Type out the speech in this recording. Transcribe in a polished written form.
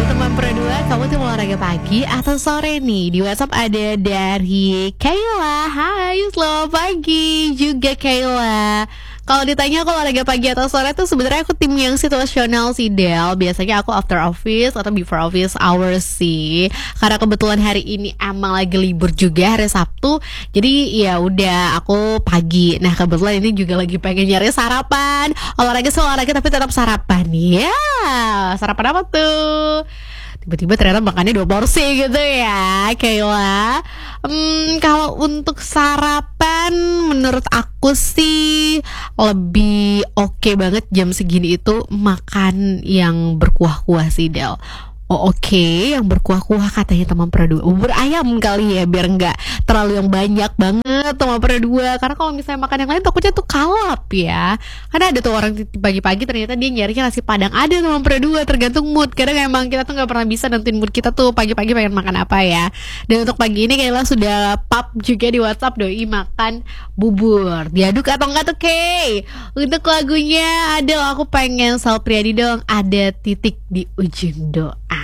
Teman berdua, kamu tuh mau olahraga pagi atau sore nih? Di WhatsApp ada dari Kayla. Hai, selamat pagi juga Kayla. Kalau ditanya aku olahraga pagi atau sore tuh sebenarnya aku tim yang situasional sih Del. Biasanya aku after office atau before office hours sih. Karena kebetulan hari ini emang lagi libur juga hari Sabtu. Jadi ya udah aku pagi. Nah kebetulan ini juga lagi pengen nyari sarapan. Olahraga tapi tetap sarapan. Ya, sarapan apa tuh? Tiba-tiba ternyata makannya 2 porsi gitu ya Kayla. Kalau untuk sarapan menurut aku sih lebih oke banget jam segini itu makan yang berkuah-kuah sih Del. Oh oke, yang berkuah-kuah katanya teman perdua bubur ayam kali ya, biar nggak terlalu yang banyak banget teman perdua. Karena kalau misalnya makan yang lain takutnya tuh kalap ya. Karena ada tuh orang pagi-pagi ternyata dia nyarinya nasi padang. Ada teman perdua, tergantung mood. Kadang emang kita tuh nggak pernah bisa nentuin mood kita tuh pagi-pagi pengen makan apa ya. Dan untuk pagi ini kayaknya sudah pop juga di WhatsApp, doi makan bubur. Diaduk atau enggak tuh Kay? Untuk lagunya ada, aku pengen Sal Priadi dong, ada titik di ujung doa.